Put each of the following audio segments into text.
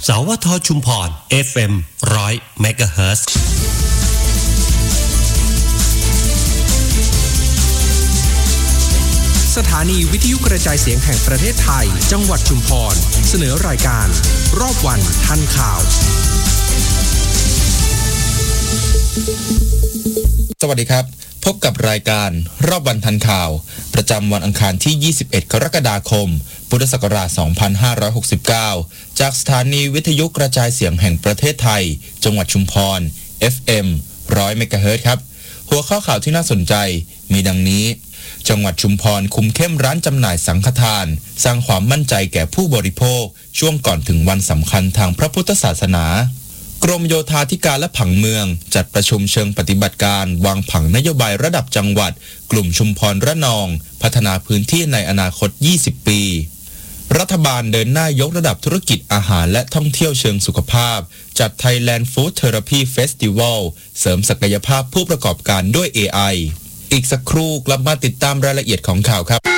สวทชุมพร FM 100 MHz สถานีวิทยุกระจายเสียงแห่งประเทศไทยจังหวัดชุมพรเสนอรายการรอบวันทันข่าวสวัสดีครับพบกับรายการรอบวันทันข่าวประจำวันอังคารที่21กรกฎาคมพุทธศักราช2569จากสถานีวิทยุกระจายเสียงแห่งประเทศไทยจังหวัดชุมพร FM 100 MHz ครับหัวข้อข่าวที่น่าสนใจมีดังนี้จังหวัดชุมพรคุมเข้มร้านจำหน่ายสังฆทานสร้างความมั่นใจแก่ผู้บริโภคช่วงก่อนถึงวันสำคัญทางพระพุทธศาสนากรมโยธาธิการและผังเมืองจัดประชุมเชิงปฏิบัติการวางผังนโยบายระดับจังหวัดกลุ่มชุมพรระนองพัฒนาพื้นที่ในอนาคต20ปีรัฐบาลเดินหน้ายกระดับธุรกิจอาหารและท่องเที่ยวเชิงสุขภาพจัด Thailand Food Therapy Festival เสริมศักยภาพผู้ประกอบการด้วย AI อีกสักครู่กลับมาติดตามรายละเอียดของข่าวครับ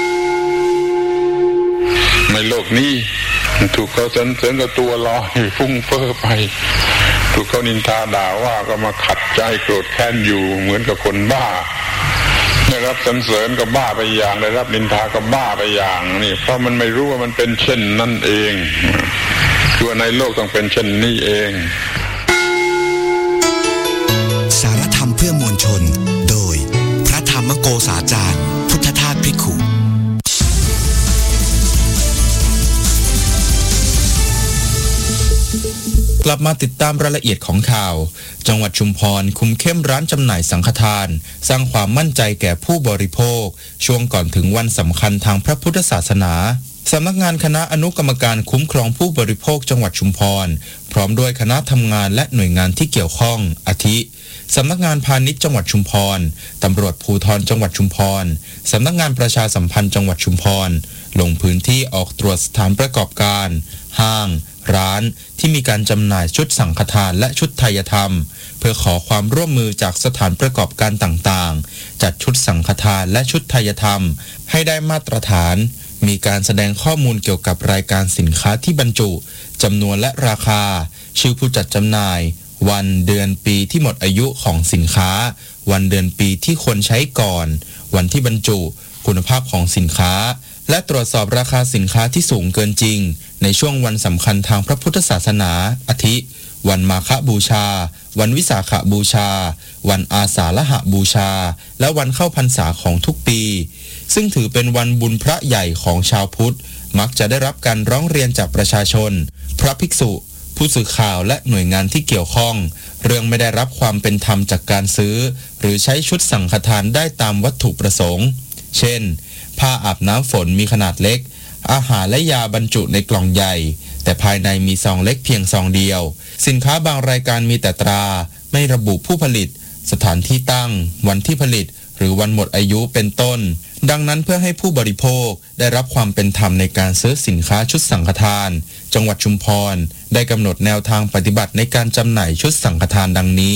ในโลกนี้ถูกเขาสรรเสริญกับตัวลอยฟุ้งเฟ้อไปถูกเขานินทาด่าว่าก็มาขัดใจโกรธแค้นอยู่เหมือนกับคนบ้าได้รับสรรเสริญก็บ้าไปอย่างได้รับนินทาก็บ้าไปอย่างนี่เพราะมันไม่รู้ว่ามันเป็นเช่นนั่นเองตัวในโลกต้องเป็นเช่นนี้เองสารธรรมเพื่อมวลชนโดยพระธรรมโกษาจารย์พุทธทาสภิกขุกลับมาติดตามรายละเอียดของข่าวจังหวัดชุมพรคุมเข้มร้านจำหน่ายสังฆทานสร้างความมั่นใจแก่ผู้บริโภคช่วงก่อนถึงวันสำคัญทางพระพุทธศาสนาสำนักงานคณะอนุกรรมการคุ้มครองผู้บริโภคจังหวัดชุมพรพร้อมด้วยคณะทำงานและหน่วยงานที่เกี่ยวข้องอาทิสำนักงานพาณิชย์จังหวัดชุมพรตำรวจภูธรจังหวัดชุมพรสำนักงานประชาสัมพันธ์จังหวัดชุมพรลงพื้นที่ออกตรวจสถานประกอบการห้างร้านที่มีการจำหน่ายชุดสังฆทานและชุดไทยธรรมเพื่อขอความร่วมมือจากสถานประกอบการต่างๆจัดชุดสังฆทานและชุดไทยธรรมให้ได้มาตรฐานมีการแสดงข้อมูลเกี่ยวกับรายการสินค้าที่บรรจุจำนวนและราคาชื่อผู้จัดจำหน่ายวันเดือนปีที่หมดอายุของสินค้าวันเดือนปีที่ควรใช้ก่อนวันที่บรรจุคุณภาพของสินค้าและตรวจสอบราคาสินค้าที่สูงเกินจริงในช่วงวันสำคัญทางพระพุทธศาสนาอาทิวันมาฆบูชาวันวิสาขบูชาวันอาสาฬหบูชาและวันเข้าพรรษาของทุกปีซึ่งถือเป็นวันบุญพระใหญ่ของชาวพุทธมักจะได้รับการร้องเรียนจากประชาชนพระภิกษุผู้สื่อข่าวและหน่วยงานที่เกี่ยวข้องเรื่องไม่ได้รับความเป็นธรรมจากการซื้อหรือใช้ชุดสังฆทานได้ตามวัตถุประสงค์เช่นผ้าอาบน้ำฝนมีขนาดเล็กอาหารและยาบรรจุในกล่องใหญ่แต่ภายในมีซองเล็กเพียงซองเดียวสินค้าบางรายการมีแต่ตราไม่ระบุผู้ผลิตสถานที่ตั้งวันที่ผลิตหรือวันหมดอายุเป็นต้นดังนั้นเพื่อให้ผู้บริโภคได้รับความเป็นธรรมในการซื้อสินค้าชุดสังฆทานจังหวัดชุมพรได้กำหนดแนวทางปฏิบัติในการจำหน่ายชุดสังฆทานดังนี้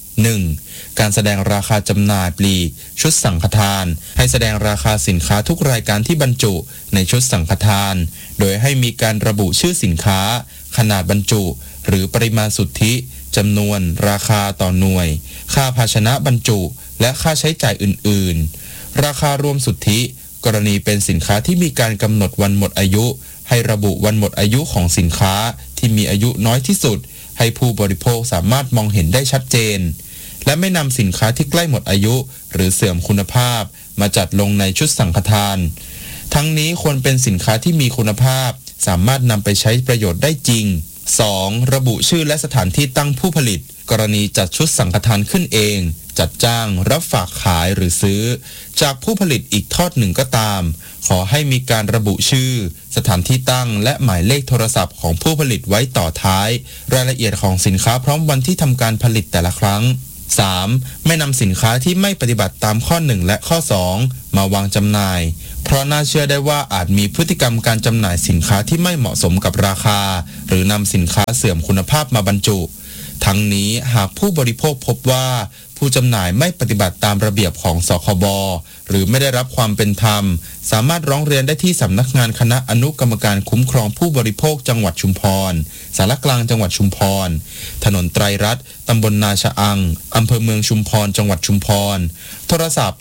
1. การแสดงราคาจำหน่ายปลีกชุดสังฆทานให้แสดงราคาสินค้าทุกรายการที่บรรจุในชุดสังฆทานโดยให้มีการระบุชื่อสินค้าขนาดบรรจุหรือปริมาณสุทธิจำนวนราคาต่อหน่วยค่าภาชนะบรรจุและค่าใช้จ่ายอื่นๆราคารวมสุทธิกรณีเป็นสินค้าที่มีการกำหนดวันหมดอายุให้ระบุวันหมดอายุของสินค้าที่มีอายุน้อยที่สุดให้ผู้บริโภคสามารถมองเห็นได้ชัดเจนและไม่นำสินค้าที่ใกล้หมดอายุหรือเสื่อมคุณภาพมาจัดลงในชุดสังฆทานทั้งนี้ควรเป็นสินค้าที่มีคุณภาพสามารถนำไปใช้ประโยชน์ได้จริง 2. ระบุชื่อและสถานที่ตั้งผู้ผลิตกรณีจัดชุดสังฆทานขึ้นเองจัดจ้างรับฝากขายหรือซื้อจากผู้ผลิตอีกทอดหนึ่งก็ตามขอให้มีการระบุชื่อสถานที่ตั้งและหมายเลขโทรศัพท์ของผู้ผลิตไว้ต่อท้ายรายละเอียดของสินค้าพร้อมวันที่ทำการผลิตแต่ละครั้ง 3. ไม่นำสินค้าที่ไม่ปฏิบัติตามข้อ1และข้อ2มาวางจำหน่ายเพราะน่าเชื่อได้ว่าอาจมีพฤติกรรมการจำหน่ายสินค้าที่ไม่เหมาะสมกับราคาหรือนำสินค้าเสื่อมคุณภาพมาบรรจุทั้งนี้หากผู้บริโภคพบว่าผู้จำหน่ายไม่ปฏิบัติตามระเบียบของสคบหรือไม่ได้รับความเป็นธรรมสามารถร้องเรียนได้ที่สำนักงานคณะอนุกรรมการคุ้มครองผู้บริโภคจังหวัดชุมพรสารกลางจังหวัดชุมพรถนนไตรรัตน์ตำบลนาชะอังอำเภอเมืองชุมพรจังหวัดชุมพรโทรศัพท์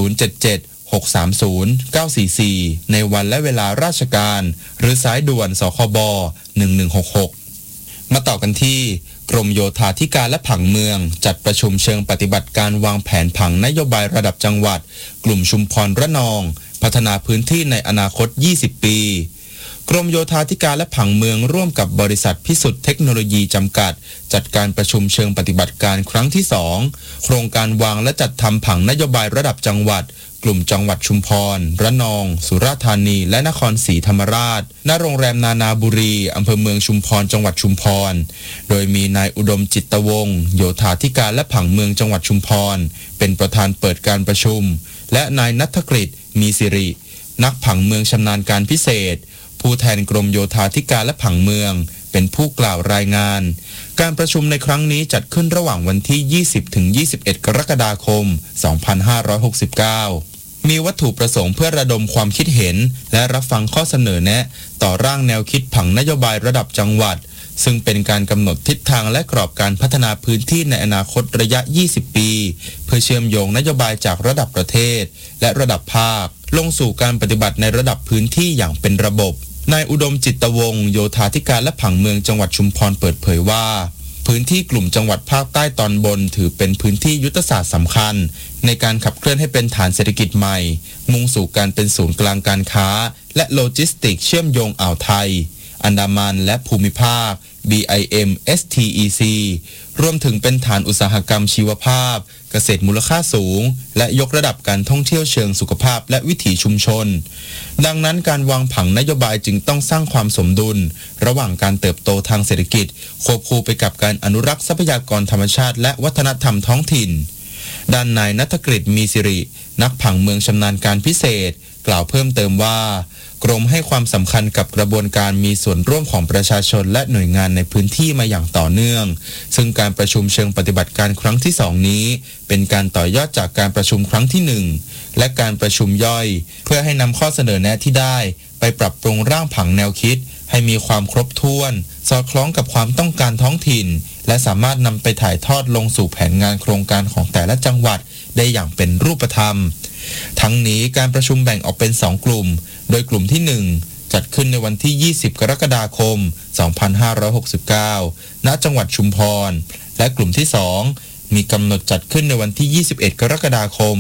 077-630-944ในวันและเวลาราชการหรือสายด่วนสคบ1166มาต่อกันที่กรมโยธาธิการและผังเมืองจัดประชุมเชิงปฏิบัติการวางแผนผังนโยบายระดับจังหวัดกลุ่มชุมพรระนองพัฒนาพื้นที่ในอนาคต20ปีกรมโยธาธิการและผังเมืองร่วมกับบริษัทพิสุทธิ์เทคโนโลยีจำกัดจัดการประชุมเชิงปฏิบัติการครั้งที่2โครงการวางและจัดทำผังนโยบายระดับจังหวัดกลุ่มจังหวัดชุมพรระนองสุราษฎร์ธานีและนครศรีธรรมราชณโรงแรมนานาบุรีอำเภอเมืองชุมพรจังหวัดชุมพรโดยมีนายอุดมจิตวงศ์โยธาธิการและผังเมืองจังหวัดชุมพรเป็นประธานเปิดการประชุมและนายณัฐกฤษมีสิรินักผังเมืองชำนาญการพิเศษผู้แทนกรมโยธาธิการและผังเมืองเป็นผู้กล่าวรายงานการประชุมในครั้งนี้จัดขึ้นระหว่างวันที่ 20-21 กรกฎาคม 2569 มีวัตถุประสงค์เพื่อระดมความคิดเห็นและรับฟังข้อเสนอแนะต่อร่างแนวคิดผังนโยบายระดับจังหวัดซึ่งเป็นการกำหนดทิศทางและกรอบการพัฒนาพื้นที่ในอนาคตระยะ 20 ปีเพื่อเชื่อมโยงนโยบายจากระดับประเทศและระดับภาคลงสู่การปฏิบัติในระดับพื้นที่อย่างเป็นระบบนายอุดมจิตวงศ์โยธาธิการและผังเมืองจังหวัดชุมพรเปิดเผยว่าพื้นที่กลุ่มจังหวัดภาคใต้ตอนบนถือเป็นพื้นที่ยุทธศาสตร์สำคัญในการขับเคลื่อนให้เป็นฐานเศรษฐกิจใหม่มุ่งสู่การเป็นศูนย์กลางการค้าและโลจิสติกส์เชื่อมโยงอ่าวไทยอันดามันและภูมิภาค BIM STEC รวมถึงเป็นฐานอุตสาหกรรมชีวภาพเกษตรมูลค่าสูงและยกระดับการท่องเที่ยวเชิงสุขภาพและวิถีชุมชนดังนั้นการวางผังนโยบายจึงต้องสร้างความสมดุลระหว่างการเติบโตทางเศรษฐกิจควบคู่ไปกับการอนุรักษ์ทรัพยากรธรรมชาติและวัฒนธรรมท้องถิ่นด้านนายณัฐกฤษมีสิรินักผังเมืองชำนาญการพิเศษกล่าวเพิ่มเติมว่ากรมให้ความสำคัญกับกระบวนการมีส่วนร่วมของประชาชนและหน่วยงานในพื้นที่มาอย่างต่อเนื่องซึ่งการประชุมเชิงปฏิบัติการครั้งที่2นี้เป็นการต่อยอดจากการประชุมครั้งที่1และการประชุมย่อยเพื่อให้นำข้อเสนอแนะที่ได้ไปปรับปรุงร่างผังแนวคิดให้มีความครบถ้วนสอดคล้องกับความต้องการท้องถิ่นและสามารถนำไปถ่ายทอดลงสู่แผนงานโครงการของแต่ละจังหวัดได้อย่างเป็นรูปธรรมทั้งนี้การประชุมแบ่งออกเป็น2กลุ่มโดยกลุ่มที่1จัดขึ้นในวันที่20กรกฎาคม2569ณจังหวัดชุมพรและกลุ่มที่2มีกำหนดจัดขึ้นในวันที่21กรกฎาคม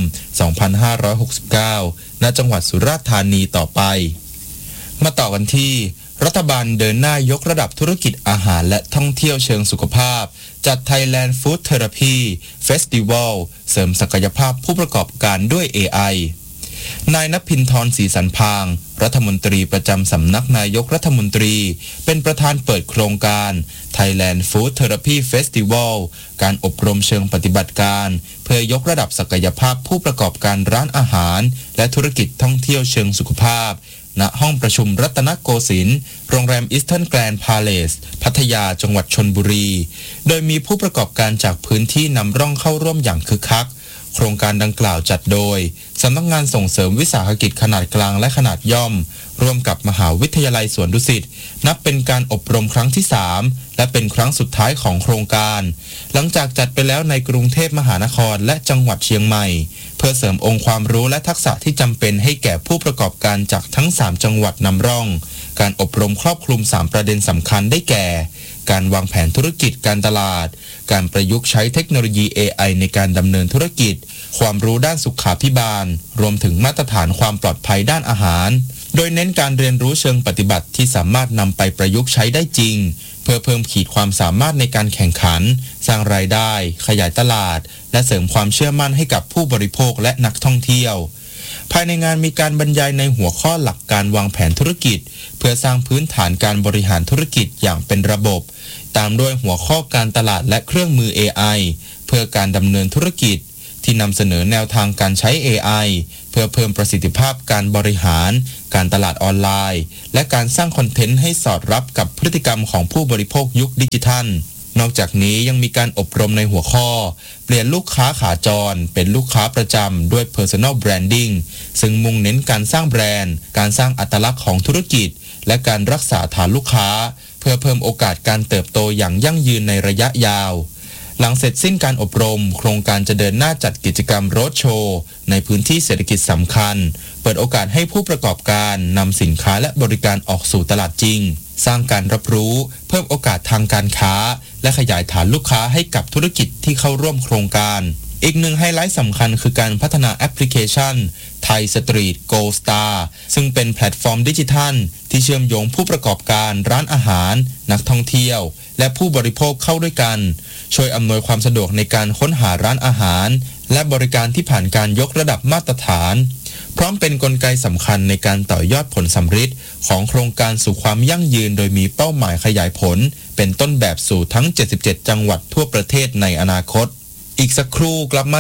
2569ณจังหวัดสุราษฎร์ธานีต่อไปมาต่อกันที่รัฐบาลเดินหน้ายกระดับธุรกิจอาหารและท่องเที่ยวเชิงสุขภาพจัด Thailand Food Therapy Festival เสริมศักยภาพผู้ประกอบการด้วย AI นายณภินทร ศรีสรรพางรัฐมนตรีประจำสำนักนายกรัฐมนตรีเป็นประธานเปิดโครงการ Thailand Food Therapy Festival การอบรมเชิงปฏิบัติการเพื่อยกระดับศักยภาพผู้ประกอบการร้านอาหารและธุรกิจท่องเที่ยวเชิงสุขภาพณห้องประชุมรัตนโกสินทร์โรงแรมอีสเทิร์นแกรนด์พาเลสพัทยาจังหวัดชลบุรีโดยมีผู้ประกอบการจากพื้นที่นำร่องเข้าร่วมอย่างคึกคักโครงการดังกล่าวจัดโดยสำนักงานส่งเสริมวิสาหกิจขนาดกลางและขนาดย่อมร่วมกับมหาวิทยาลัยสวนดุสิตนับเป็นการอบรมครั้งที่3และเป็นครั้งสุดท้ายของโครงการหลังจากจัดไปแล้วในกรุงเทพมหานครและจังหวัดเชียงใหม่เพื่อเสริมองค์ความรู้และทักษะที่จำเป็นให้แก่ผู้ประกอบการจากทั้ง3จังหวัดนำร่องการอบรมครอบคลุม3ประเด็นสำคัญได้แก่การวางแผนธุรกิจการตลาดการประยุกต์ใช้เทคโนโลยี AI ในการดำเนินธุรกิจความรู้ด้านสุขาภิบาลรวมถึงมาตรฐานความปลอดภัยด้านอาหารโดยเน้นการเรียนรู้เชิงปฏิบัติที่สามารถนำไปประยุกต์ใช้ได้จริงเพื่อเพิ่มขีดความสามารถในการแข่งขันสร้างรายได้ขยายตลาดและเสริมความเชื่อมั่นให้กับผู้บริโภคและนักท่องเที่ยวภายในงานมีการบรรยายในหัวข้อหลักการวางแผนธุรกิจเพื่อสร้างพื้นฐานการบริหารธุรกิจอย่างเป็นระบบตามด้วยหัวข้อการตลาดและเครื่องมือ AI เพื่อการดำเนินธุรกิจที่นำเสนอแนวทางการใช้ AI เพื่อเพิ่มประสิทธิภาพการบริหารการตลาดออนไลน์และการสร้างคอนเทนต์ให้สอดรับกับพฤติกรรมของผู้บริโภคยุคดิจิทัลนอกจากนี้ยังมีการอบรมในหัวข้อเปลี่ยนลูกค้าขาจรเป็นลูกค้าประจำด้วย Personal Branding ซึ่งมุ่งเน้นการสร้างแบรนด์การสร้างอัตลักษณ์ของธุรกิจและการรักษาฐานลูกค้าเพื่อเพิ่มโอกาสการเติบโตอย่างยั่งยืนในระยะยาวหลังเสร็จสิ้นการอบรมโครงการจะเดินหน้าจัดกิจกรรมโรดโชว์ในพื้นที่เศรษฐกิจสำคัญเปิดโอกาสให้ผู้ประกอบการนำสินค้าและบริการออกสู่ตลาดจริงสร้างการรับรู้เพิ่มโอกาสทางการค้าและขยายฐานลูกค้าให้กับธุรกิจที่เข้าร่วมโครงการอีกหนึ่งไฮไลท์สำคัญคือการพัฒนาแอปพลิเคชันไทยสตรีทโกลด์สตาร์ซึ่งเป็นแพลตฟอร์มดิจิทัลที่เชื่อมโยงผู้ประกอบการร้านอาหารนักท่องเที่ยวและผู้บริโภคเข้าด้วยกันช่วยอำนวยความสะดวกในการค้นหาร้านอาหารและบริการที่ผ่านการยกระดับมาตรฐานพร้อมเป็นกลไกสำคัญในการต่อยอดผลสำฤทธิ์ของโครงการสู่ความยั่งยืนโดยมีเป้าหมายขยายผลเป็นต้นแบบสู่ทั้ง77จังหวัดทั่วประเทศในอนาคตอีกสักครู่กลับมา